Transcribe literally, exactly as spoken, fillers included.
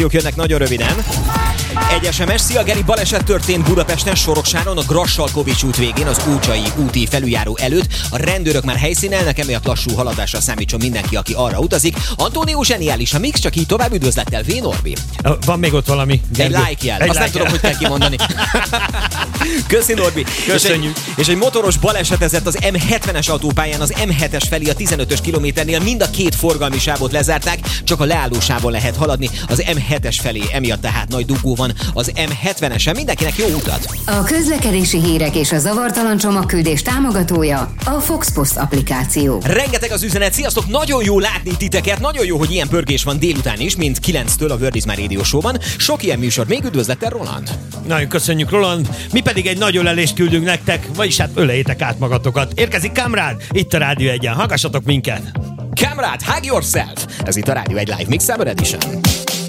Jönnek nagyon röviden. Egy es em es, szia Geri, baleset történt Budapesten Soroksáron a Grassalkovics út végén az Ócsai úti felüljáró előtt. A rendőrök már helyszínelnek, emiatt lassú haladásra számítson mindenki, aki arra utazik. Antónió zseniális, a mix, csak így tovább, üdvözlettel, V. Norbi. Van még ott valami? Gergő. Egy like jel, egy azt like nem tudom, hogy kell kimondani. Köszi Norbi. Köszönjük. És egy, és egy motoros balesetezett az em hetvenes autópályán, az em hetes felé a tizenötös kilométernél, mind a két forgalmi sávot lezárták, csak a leállósávon lehet haladni az em hetes felé, emiatt tehát nagy dugó van az em hetvenesen. Mindenkinek jó utat! A közlekedési hírek és a zavartalan csomagküldés támogatója a Fox Post applikáció. Rengeteg az üzenet, sziasztok, nagyon jó látni titeket, nagyon jó, hogy ilyen pörgés van délután is, mint kilenctől a Word is My Radio Show-ban. Sok ilyen műsor, még üdvözlettel Roland. Nagyon köszönjük, Roland. Mi pedig egy nagy ölelést küldünk nektek, vagyis hát öleljétek át magatokat. Érkezik Kamrád, itt a Rádió egyen. Hallgassatok minket! Kamrád, hug yourself! Ez itt a Rádió egy Live Mix Summer Edition.